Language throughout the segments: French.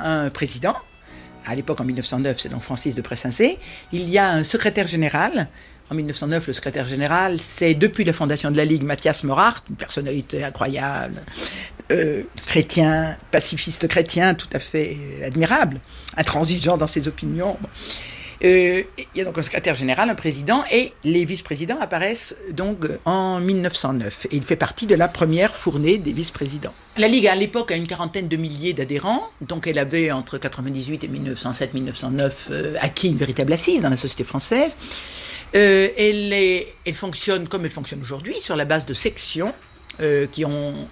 un président. À l'époque, en 1909, c'est donc Francis de Pressensé. Il y a un secrétaire général. En 1909, le secrétaire général, c'est depuis la fondation de la Ligue, Mathias Morard, une personnalité incroyable, chrétien, pacifiste chrétien, tout à fait admirable, intransigeant dans ses opinions. Il y a donc un secrétaire général, un président, et les vice-présidents apparaissent donc en 1909. Et il fait partie de la première fournée des vice-présidents. La Ligue, à l'époque, a une quarantaine de milliers d'adhérents. Donc elle avait, entre 1998 et 1907-1909, acquis une véritable assise dans la société française. Elle fonctionne comme elle fonctionne aujourd'hui, sur la base de sections qui ont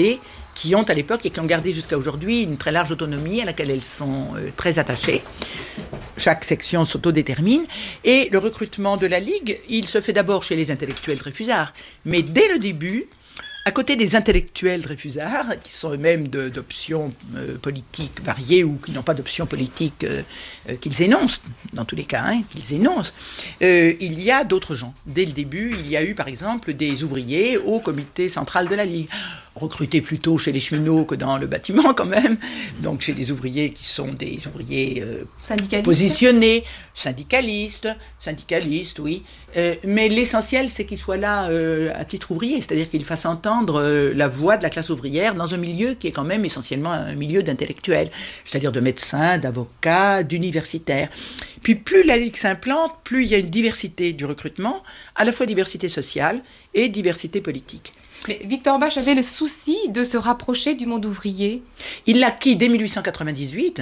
à l'époque et qui ont gardé jusqu'à aujourd'hui une très large autonomie à laquelle elles sont très attachées. Chaque section s'autodétermine. Et le recrutement de la Ligue, il se fait d'abord chez les intellectuels dreyfusards. Mais dès le début, à côté des intellectuels dreyfusards, qui sont eux-mêmes d'options politiques variées ou qui n'ont pas d'options politiques qu'ils énoncent, dans tous les cas, qu'ils énoncent, il y a d'autres gens. Dès le début, il y a eu par exemple des ouvriers au comité central de la Ligue, recrutés plutôt chez les cheminots que dans le bâtiment quand même, donc chez des ouvriers qui sont des ouvriers positionnés, syndicalistes, oui, mais l'essentiel c'est qu'ils soient là à titre ouvrier, c'est-à-dire qu'ils fassent entendre la voix de la classe ouvrière dans un milieu qui est quand même essentiellement un milieu d'intellectuels, c'est-à-dire de médecins, d'avocats, d'universitaires. Puis plus la Ligue s'implante, plus il y a une diversité du recrutement, à la fois diversité sociale et diversité politique. Mais Victor Bache avait le souci de se rapprocher du monde ouvrier. Il l'acquit dès 1898,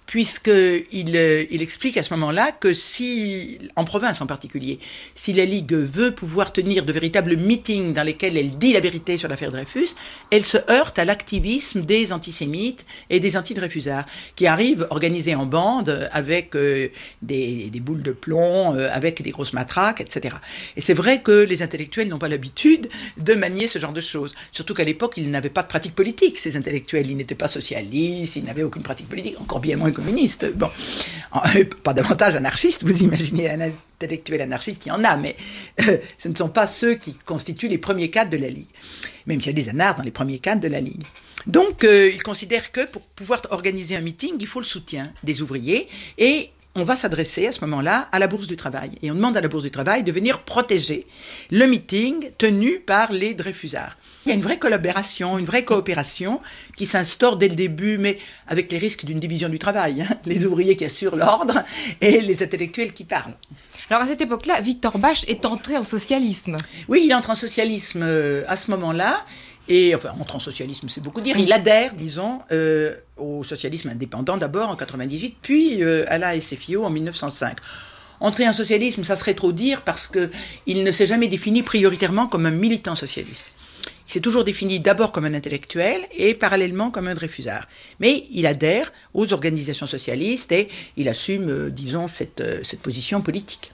puisqu'il explique à ce moment-là que si, en province en particulier, si la Ligue veut pouvoir tenir de véritables meetings dans lesquels elle dit la vérité sur l'affaire Dreyfus, elle se heurte à l'activisme des antisémites et des anti-Dreyfusards, qui arrivent organisés en bande avec des boules de plomb, avec des grosses matraques, etc. Et c'est vrai que les intellectuels n'ont pas l'habitude de manier ce genre de choses. Surtout qu'à l'époque, ils n'avaient pas de pratique politique, ces intellectuels. Ils n'étaient pas socialistes, ils n'avaient aucune pratique politique, encore bien moins communiste. Bon, pas davantage anarchistes, vous imaginez un intellectuel anarchiste, il y en a, mais ce ne sont pas ceux qui constituent les premiers cadres de la Ligue. Même s'il y a des anards dans les premiers cadres de la Ligue. Donc, ils considèrent que pour pouvoir organiser un meeting, il faut le soutien des ouvriers et on va s'adresser à ce moment-là à la Bourse du Travail. Et on demande à la Bourse du Travail de venir protéger le meeting tenu par les Dreyfusards. Il y a une vraie collaboration, une vraie coopération qui s'instaure dès le début, mais avec les risques d'une division du travail. Les ouvriers qui assurent l'ordre et les intellectuels qui parlent. Alors à cette époque-là, Victor Bache est entré en socialisme. Oui, il entre en socialisme à ce moment-là. Et enfin, entre en socialisme, c'est beaucoup dire. Il adhère, disons, au socialisme indépendant d'abord en 98, puis à la SFIO en 1905. Entrer en socialisme, ça serait trop dire parce qu'il ne s'est jamais défini prioritairement comme un militant socialiste. Il s'est toujours défini d'abord comme un intellectuel et parallèlement comme un Dreyfusard. Mais il adhère aux organisations socialistes et il assume, disons, cette position politique.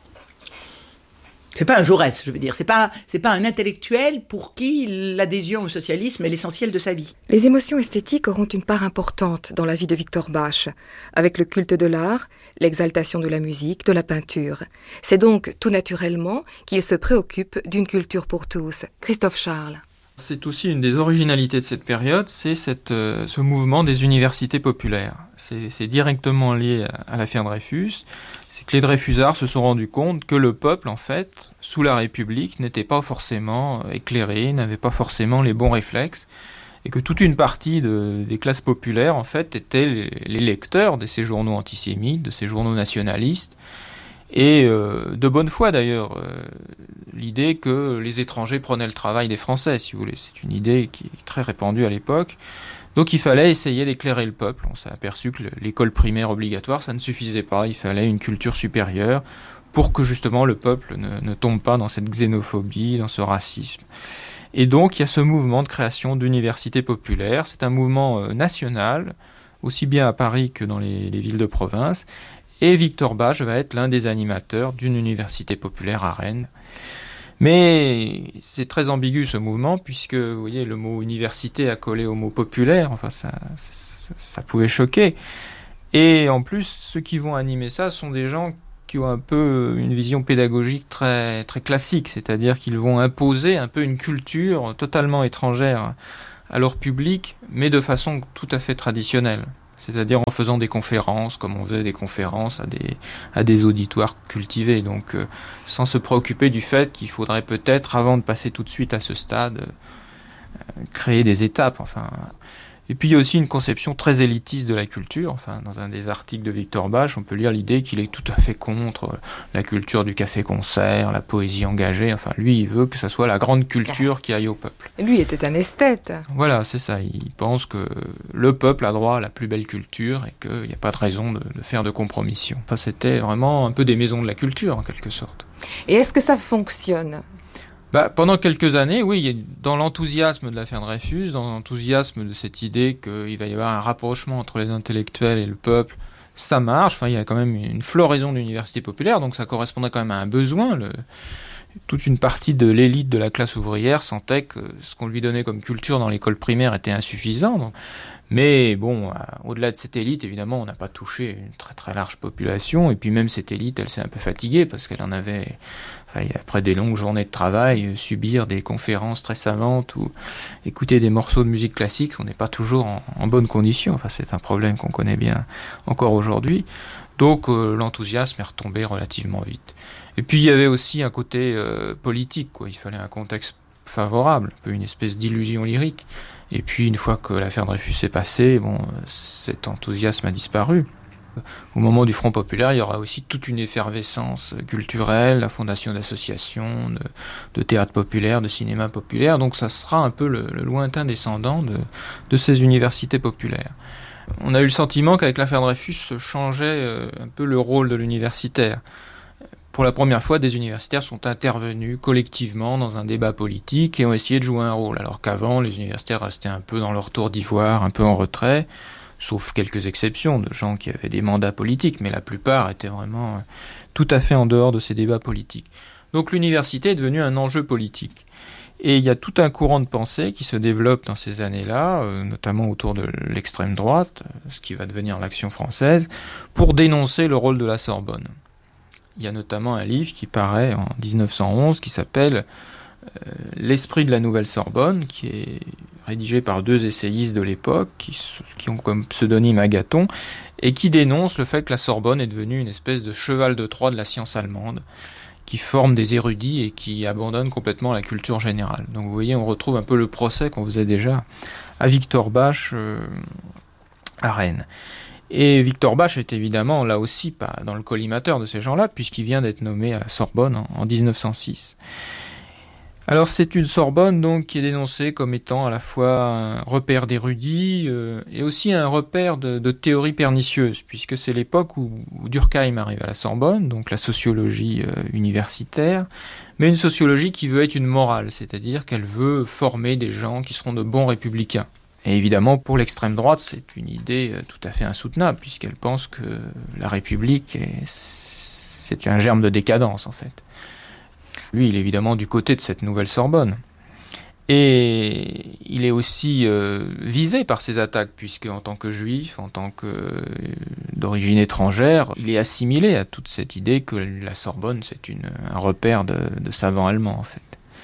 C'est pas un Jaurès, je veux dire. C'est pas un intellectuel pour qui l'adhésion au socialisme est l'essentiel de sa vie. Les émotions esthétiques auront une part importante dans la vie de Victor Bache, avec le culte de l'art, l'exaltation de la musique, de la peinture. C'est donc tout naturellement qu'il se préoccupe d'une culture pour tous. Christophe Charles. C'est aussi une des originalités de cette période, c'est ce mouvement des universités populaires. C'est directement lié à l'affaire Dreyfus. C'est que les Dreyfusards se sont rendus compte que le peuple, en fait, sous la République, n'était pas forcément éclairé, n'avait pas forcément les bons réflexes, et que toute une partie des classes populaires, en fait, étaient les lecteurs de ces journaux antisémites, de ces journaux nationalistes, et de bonne foi d'ailleurs, l'idée que les étrangers prenaient le travail des Français, si vous voulez. C'est une idée qui est très répandue à l'époque. Donc il fallait essayer d'éclairer le peuple. On s'est aperçu que l'école primaire obligatoire, ça ne suffisait pas. Il fallait une culture supérieure pour que justement le peuple ne tombe pas dans cette xénophobie, dans ce racisme. Et donc il y a ce mouvement de création d'universités populaires. C'est un mouvement national, aussi bien à Paris que dans les villes de province. Et Victor Bache va être l'un des animateurs d'une université populaire à Rennes. Mais c'est très ambigu ce mouvement, puisque vous voyez, le mot université a collé au mot populaire, enfin ça pouvait choquer. Et en plus, ceux qui vont animer ça sont des gens qui ont un peu une vision pédagogique très, très classique, c'est-à-dire qu'ils vont imposer un peu une culture totalement étrangère à leur public, mais de façon tout à fait traditionnelle. c'est-à-dire en faisant des conférences, comme on faisait des conférences à des auditoires cultivés, donc sans se préoccuper du fait qu'il faudrait peut-être, avant de passer tout de suite à ce stade, créer des étapes, enfin. Et puis il y a aussi une conception très élitiste de la culture. Enfin, dans un des articles de Victor Bache, on peut lire l'idée qu'il est tout à fait contre la culture du café-concert, la poésie engagée. Enfin, lui, il veut que ça soit la grande culture qui aille au peuple. Lui était un esthète. Voilà, c'est ça. Il pense que le peuple a droit à la plus belle culture et qu'il n'y a pas de raison de faire de compromission. Enfin, c'était vraiment un peu des maisons de la culture, en quelque sorte. Et est-ce que ça fonctionne ? Pendant quelques années, oui, dans l'enthousiasme de l'affaire Dreyfus, dans l'enthousiasme de cette idée qu'il va y avoir un rapprochement entre les intellectuels et le peuple, ça marche. Enfin, il y a quand même une floraison d'universités populaires, donc ça correspondait quand même à un besoin. Toute une partie de l'élite de la classe ouvrière sentait que ce qu'on lui donnait comme culture dans l'école primaire était insuffisant. Donc. Mais bon, au-delà de cette élite, évidemment, on n'a pas touché une très très large population. Et puis même cette élite, elle s'est un peu fatiguée parce qu'elle en avait, après des longues journées de travail, subir des conférences très savantes ou écouter des morceaux de musique classique, on n'est pas toujours en bonne condition. Enfin, c'est un problème qu'on connaît bien encore aujourd'hui. Donc l'enthousiasme est retombé relativement vite. Et puis il y avait aussi un côté politique, quoi. Il fallait un contexte favorable, un peu une espèce d'illusion lyrique. Et puis une fois que l'affaire Dreyfus est passée, cet enthousiasme a disparu. Au moment du Front populaire, il y aura aussi toute une effervescence culturelle, la fondation d'associations, de théâtre populaire, de cinéma populaire. Donc ça sera un peu le lointain descendant de ces universités populaires. On a eu le sentiment qu'avec l'affaire Dreyfus se changeait un peu le rôle de l'universitaire. Pour la première fois, des universitaires sont intervenus collectivement dans un débat politique et ont essayé de jouer un rôle, alors qu'avant, les universitaires restaient un peu dans leur tour d'ivoire, un peu en retrait, sauf quelques exceptions de gens qui avaient des mandats politiques, mais la plupart étaient vraiment tout à fait en dehors de ces débats politiques. Donc l'université est devenue un enjeu politique. Et il y a tout un courant de pensée qui se développe dans ces années-là, notamment autour de l'extrême droite, ce qui va devenir l'Action française, pour dénoncer le rôle de la Sorbonne. Il y a notamment un livre qui paraît en 1911 qui s'appelle « L'esprit de la nouvelle Sorbonne », qui est rédigé par deux essayistes de l'époque, qui ont comme pseudonyme Agathon, et qui dénonce le fait que la Sorbonne est devenue une espèce de cheval de Troie de la science allemande, qui forme des érudits et qui abandonne complètement la culture générale. Donc vous voyez, on retrouve un peu le procès qu'on faisait déjà à Victor Bache à Rennes. Et Victor Bache est évidemment là aussi pas dans le collimateur de ces gens-là, puisqu'il vient d'être nommé à la Sorbonne en 1906. Alors c'est une Sorbonne donc qui est dénoncée comme étant à la fois un repère d'érudits et aussi un repère de théories pernicieuses, puisque c'est l'époque où Durkheim arrive à la Sorbonne, donc la sociologie universitaire, mais une sociologie qui veut être une morale, c'est-à-dire qu'elle veut former des gens qui seront de bons républicains. Et évidemment, pour l'extrême droite, c'est une idée tout à fait insoutenable, puisqu'elle pense que la République, c'est un germe de décadence, en fait. Lui, il est évidemment du côté de cette nouvelle Sorbonne. Et il est aussi visé par ces attaques, puisque en tant que juif, en tant que d'origine étrangère, il est assimilé à toute cette idée que la Sorbonne, c'est un repère de savants allemands, en fait.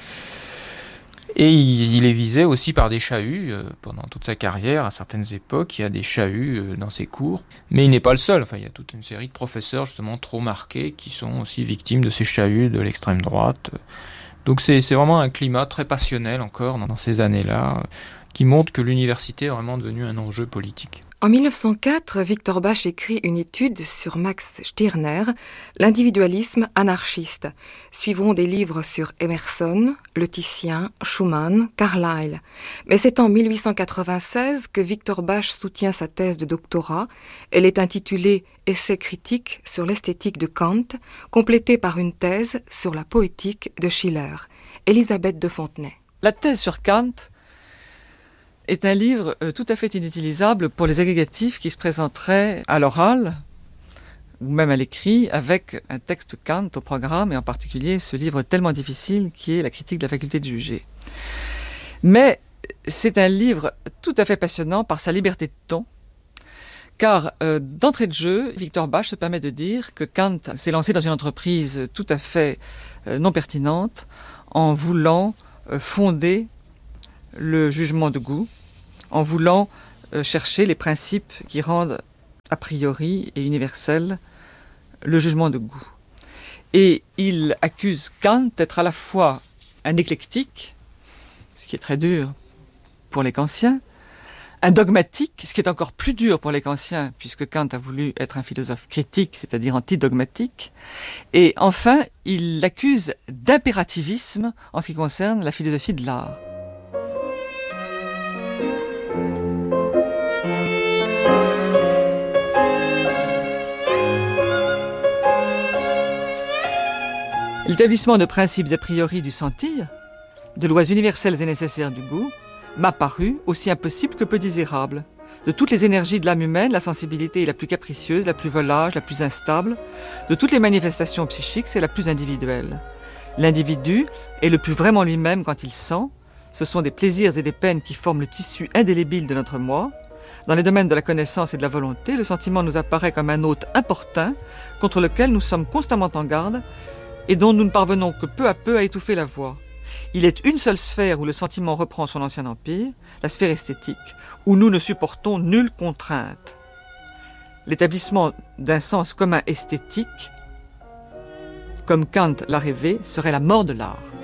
Et il est visé aussi par des chahuts pendant toute sa carrière. À certaines époques, il y a des chahuts dans ses cours. Mais il n'est pas le seul. Enfin, il y a toute une série de professeurs justement trop marqués qui sont aussi victimes de ces chahuts de l'extrême droite. Donc c'est vraiment un climat très passionnel encore dans ces années-là qui montre que l'université est vraiment devenue un enjeu politique. En 1904, Victor Bache écrit une étude sur Max Stirner, l'individualisme anarchiste. Suivront des livres sur Emerson, Le Titien, Schumann, Carlyle. Mais c'est en 1896 que Victor Bache soutient sa thèse de doctorat. Elle est intitulée « Essai critique sur l'esthétique de Kant », complétée par une thèse sur la poétique de Schiller. Elisabeth de Fontenay. La thèse sur Kant est un livre tout à fait inutilisable pour les agrégatifs qui se présenteraient à l'oral ou même à l'écrit avec un texte Kant au programme, et en particulier ce livre tellement difficile qui est La critique de la faculté de juger. Mais c'est un livre tout à fait passionnant par sa liberté de ton, car d'entrée de jeu, Victor Bache se permet de dire que Kant s'est lancé dans une entreprise tout à fait non pertinente en voulant fonder le jugement de goût, en voulant chercher les principes qui rendent a priori et universel le jugement de goût. Et il accuse Kant d'être à la fois un éclectique, ce qui est très dur pour les kantiens, un dogmatique, ce qui est encore plus dur pour les kantiens, puisque Kant a voulu être un philosophe critique, c'est-à-dire antidogmatique. Et enfin, il l'accuse d'impérativisme en ce qui concerne la philosophie de l'art. L'établissement de principes a priori du sentir, de lois universelles et nécessaires du goût, m'a paru aussi impossible que peu désirable. De toutes les énergies de l'âme humaine, la sensibilité est la plus capricieuse, la plus volage, la plus instable. De toutes les manifestations psychiques, c'est la plus individuelle. L'individu est le plus vraiment lui-même quand il sent. Ce sont des plaisirs et des peines qui forment le tissu indélébile de notre moi. Dans les domaines de la connaissance et de la volonté, le sentiment nous apparaît comme un hôte importun contre lequel nous sommes constamment en garde et dont nous ne parvenons que peu à peu à étouffer la voix. Il est une seule sphère où le sentiment reprend son ancien empire, la sphère esthétique, où nous ne supportons nulle contrainte. L'établissement d'un sens commun esthétique, comme Kant l'a rêvé, serait la mort de l'art.